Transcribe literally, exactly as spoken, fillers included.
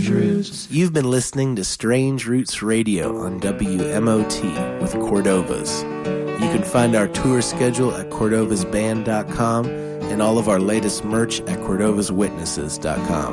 Strange Roots. You've been listening to Strange Roots Radio on W M O T with Cordovas. You can find our tour schedule at cordovas band dot com and all of our latest merch at cordovas witnesses dot com.